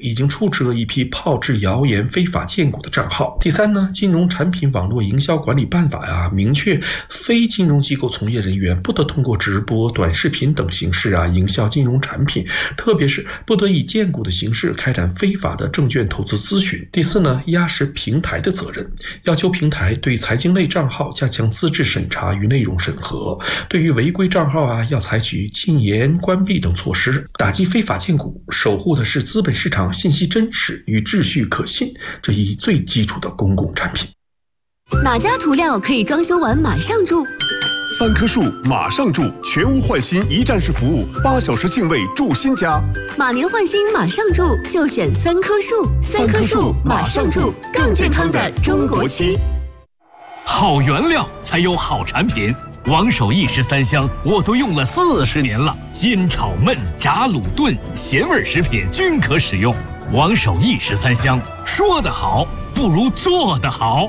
已经处置了一批炮制谣言、非法荐股的账号。第三呢，金融产品网络营销管理办法明确非金融机构从业人员不得通过直播、短视频等形式营销金融产品，特别是不得以荐股的形式开展非法的证券投资咨询。第四呢，压实平台的责任，要求平台对财经类账号加强资质审查与内容审核，对于违规账号要采取禁言、关闭等措施，打击非法荐股，守护的是资本市场信息真实与秩序可信这一最基础的公共产品。 哪家涂料可以装修完马上住 ？3棵树马上住，全屋换新一站式服务，8小时净位住新家。 马年换新马上住，就选3棵树。3棵树马上住，更健康的中国区。 好原料才有好产品。王守义13香我都用了40年了，煎炒焖炸卤炖咸味食品均可使用。王守义13香，说得好不如做得好。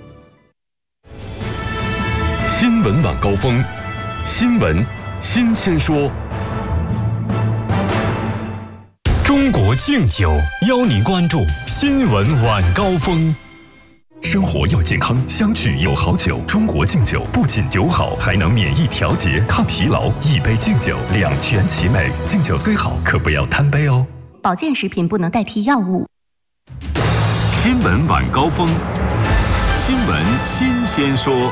新闻晚高峰，新闻新鲜说。 中国敬酒邀您关注新闻晚高峰。 生活要健康，相聚有好酒。中国敬酒不仅酒好，还能免疫调节、抗疲劳。一杯敬酒，两全其美。敬酒虽好，可不要贪杯哦。 保健食品不能代替药物。 新闻晚高峰，新闻新鲜说。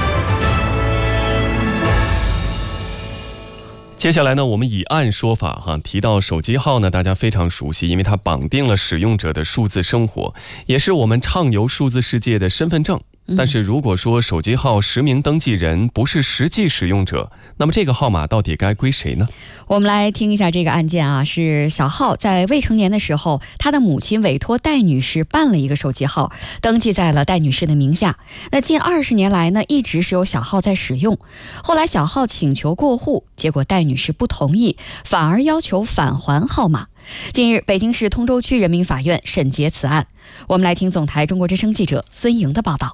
接下来呢，我们以案说法提到手机号呢，大家非常熟悉，因为它绑定了使用者的数字生活，也是我们畅游数字世界的身份证。但是如果说手机号实名登记人不是实际使用者，那么这个号码到底该归谁呢？ 我们来听一下这个案件是小浩在未成年的时候，他的母亲委托戴女士办了一个手机号，登记在了戴女士的名下。那近20年来呢，一直是由小浩在使用。后来小浩请求过户，结果戴女士不同意，反而要求返还号码。近日，北京市通州区人民法院审结此案。我们来听总台中国之声记者孙莹的报道。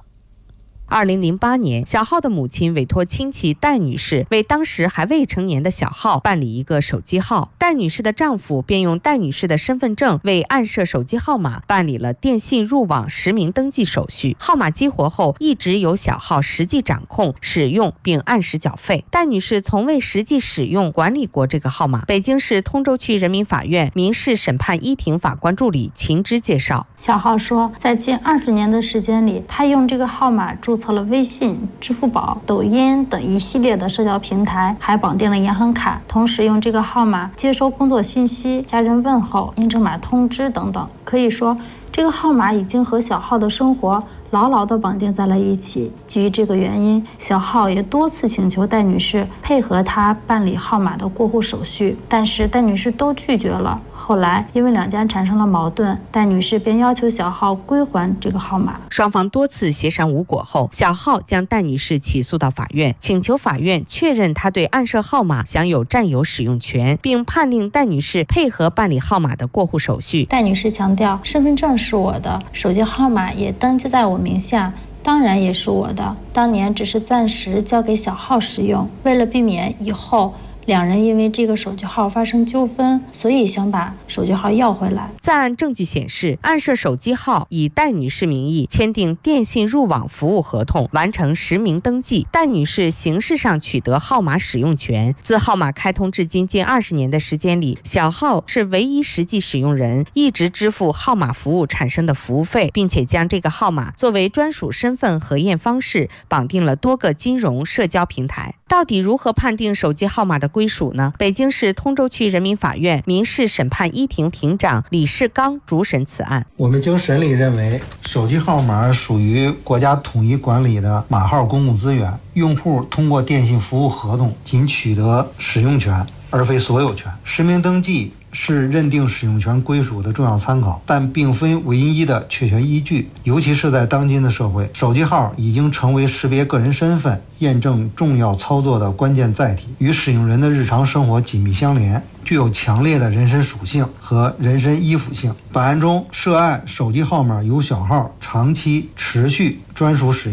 2008年，小浩的母亲委托亲戚戴女士为当时还未成年的小浩办理一个手机号，戴女士的丈夫便用戴女士的身份证为暗设手机号码办理了电信入网实名登记手续。号码激活后，一直由小浩实际掌控、使用并按时缴费。戴女士从未实际使用管理过这个号码。北京市通州区人民法院民事审判一庭法官助理秦芝介绍， 小浩说，在近20年的时间里，他用这个号码注册了微信、支付宝、抖音等一系列的社交平台，还绑定了银行卡，同时用这个号码接收工作信息、家人问候、验证码通知等等。可以说，这个号码已经和小浩的生活牢牢地绑定在了一起。基于这个原因，小浩也多次请求戴女士配合他办理号码的过户手续，但是戴女士都拒绝了。后来因为两家产生了矛盾，戴女士便要求小浩归还这个号码。 双方多次协商无果后，小浩将戴女士起诉到法院，请求法院确认他对暗设号码享有占有使用权，并判令戴女士配合办理号码的过户手续。 戴女士强调，身份证是我的，手机号码也登记在我名下，当然也是我的，当年只是暂时交给小浩使用，为了避免以后两人因为这个手机号发生纠纷，所以想把手机号要回来。 在案证据显示，暗设手机号以戴女士名义签订电信入网服务合同，完成实名登记，戴女士形式上取得号码使用权。自号码开通至今近20年的时间里，小浩是唯一实际使用人，一直支付号码服务产生的服务费，并且将这个号码作为专属身份核验方式绑定了多个金融社交平台。到底如何判定手机号码的归属呢？北京市通州区人民法院民事审判一庭庭长李世刚主审此案。 我们经审理认为，手机号码属于国家统一管理的码号公共资源，用户通过电信服务合同仅取得使用权，而非所有权。实名登记是认定使用权归属的重要参考，但并非唯一的确权依据。尤其是在当今的社会，手机号已经成为识别个人身份、验证重要操作的关键载体，与使用人的日常生活紧密相连，具有强烈的人身属性和人身依附性。本案中，涉案手机号码由小号长期持续专属使用，其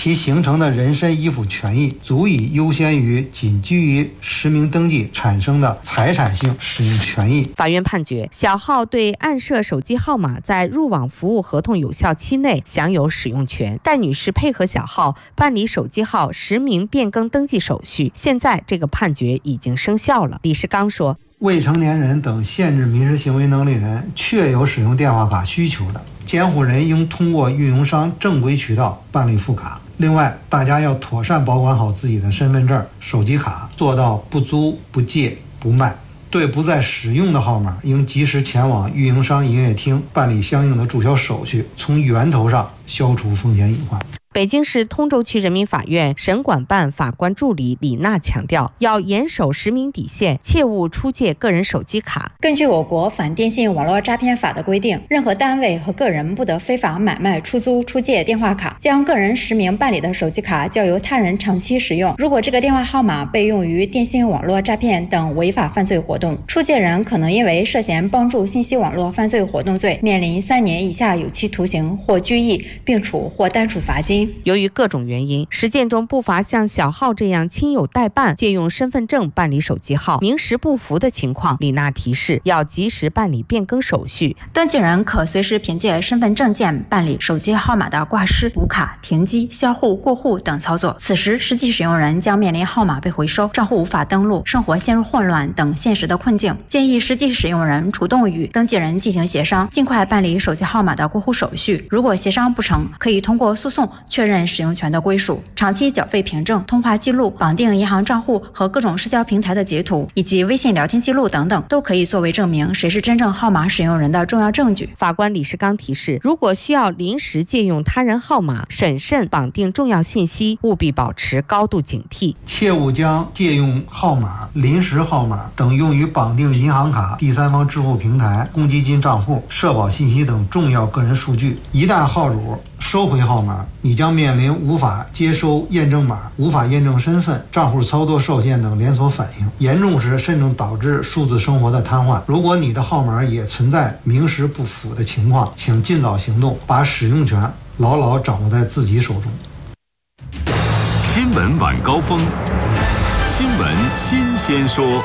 其形成的人身依附权益足以优先于仅基于实名登记产生的财产性使用权益。 法院判决，小浩对暗设手机号码在入网服务合同有效期内享有使用权。戴女士配合小浩办理手机号实名变更登记手续，现在这个判决已经生效了。李世刚说， 未成年人等限制民事行为能力人确有使用电话卡需求的，监护人应通过运营商正规渠道办理复卡。另外，大家要妥善保管好自己的身份证、手机卡，做到不租、不借、不卖。对不再使用的号码，应及时前往运营商营业厅办理相应的注销手续，从源头上消除风险隐患。 北京市通州区人民法院审管办法官助理李娜强调，要严守实名底线，切勿出借个人手机卡。 根据我国反电信网络诈骗法的规定，任何单位和个人不得非法买卖、出租、出借电话卡，将个人实名办理的手机卡交由他人长期使用。如果这个电话号码被用于电信网络诈骗等违法犯罪活动，出借人可能因为涉嫌帮助信息网络犯罪活动罪，面临3年以下有期徒刑或拘役，并处或单处罚金。 由于各种原因，实践中不乏像小浩这样亲友代办借用身份证办理手机号，名实不符的情况。李娜提示要及时办理变更手续， 登记人可随时凭借身份证件办理手机号码的挂失、补卡、停机、销户、过户等操作。此时实际使用人将面临号码被回收、账户无法登录、生活陷入混乱等现实的困境。建议实际使用人主动与登记人进行协商，尽快办理手机号码的过户手续。如果协商不成，可以通过诉讼确认使用权的归属。长期缴费凭证、通话记录、绑定银行账户和各种社交平台的截图，以及微信聊天记录等等，都可以作为证明谁是真正号码使用人的重要证据。 法官李世刚提示，如果需要临时借用他人号码，审慎绑定重要信息，务必保持高度警惕， 切勿将借用号码、临时号码等用于绑定银行卡、第三方支付平台、公积金账户、社保信息等重要个人数据。一旦号主收回号码，你将面临无法接收验证码、无法验证身份、账户操作受限等连锁反应，严重时甚至导致数字生活的瘫痪。如果你的号码也存在名实不符的情况，请尽早行动，把使用权牢牢掌握在自己手中。 新闻晚高峰，新闻新鲜说。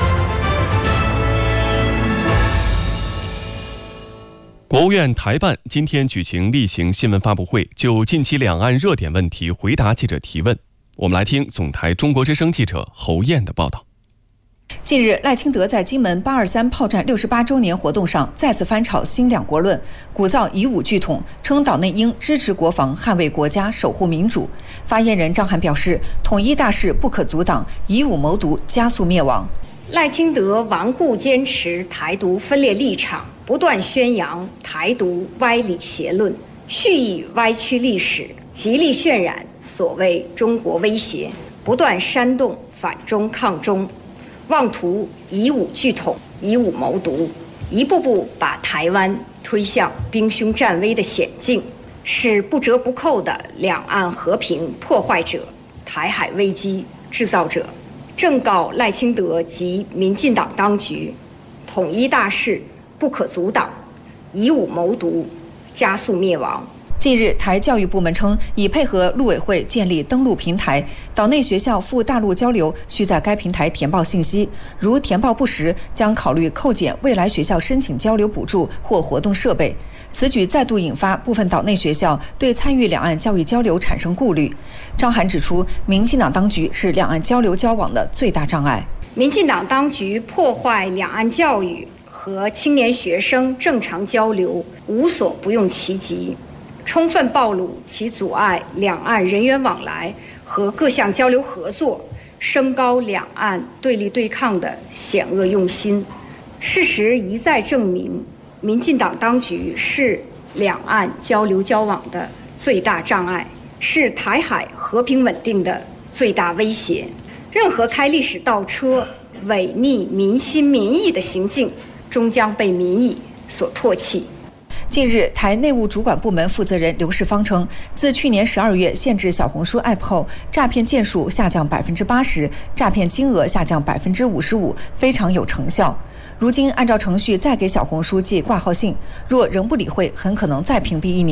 国务院台办今天举行例行新闻发布会，就近期两岸热点问题回答记者提问。我们来听总台中国之声记者侯燕的报道。 近日，赖清德在金门823炮战68周年活动上再次翻炒新两国论，鼓噪以武拒统，称岛内应支持国防，捍卫国家，守护民主。发言人张涵表示，统一大势不可阻挡，以武谋独，加速灭亡。 赖清德顽固坚持台独分裂立场，不断宣扬台独歪理邪论，蓄意歪曲历史，极力渲染所谓中国威胁，不断煽动反中抗中，妄图以武拒统，以武谋独，一步步把台湾推向兵凶战危的险境，是不折不扣的两岸和平破坏者、台海危机制造者。正告赖清德及民进党当局，统一大势不可阻挡，以武谋独，加速灭亡。 近日，台教育部门称，已配合陆委会建立登录平台，岛内学校赴大陆交流需在该平台填报信息，如填报不实，将考虑扣减未来学校申请交流补助或活动设备。此举再度引发部分岛内学校对参与两岸教育交流产生顾虑。张涵指出，民进党当局是两岸交流交往的最大障碍。 民进党当局破坏两岸教育和青年学生正常交流，无所不用其极，充分暴露其阻碍两岸人员往来和各项交流合作，升高两岸对立对抗的险恶用心。事实一再证明，民进党当局是两岸交流交往的最大障碍，是台海和平稳定的最大威胁。任何开历史倒车、违逆民心民意的行径，终将被民意所唾弃。 近日，台内务主管部门负责人刘世芳称，自去年12月限制小红书 App 后，诈骗件数下降80%，诈骗金额下降55%，非常有成效。如今按照程序再给小红书寄挂号信，若仍不理会，很可能再屏蔽1年。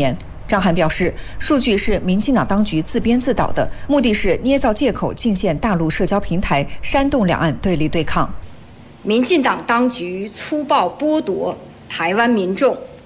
张涵表示，数据是民进党当局自编自导的，目的是捏造借口进线大陆社交平台，煽动两岸对立对抗。 民进党当局粗暴剥夺台湾民众